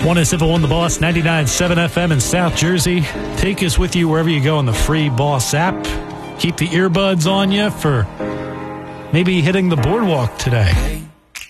107.1 The Boss, 99.7 FM in South Jersey. Take us with you wherever you go on the free Boss app. Keep the earbuds on you for maybe hitting the boardwalk today.